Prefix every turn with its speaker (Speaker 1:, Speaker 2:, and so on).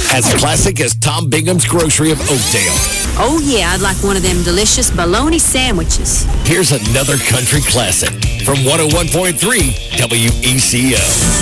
Speaker 1: As classic as Tom Bingham's Grocery of Oakdale.
Speaker 2: Oh, yeah, I'd like one of them delicious bologna sandwiches.
Speaker 1: Here's another country classic from 101.3 WECO.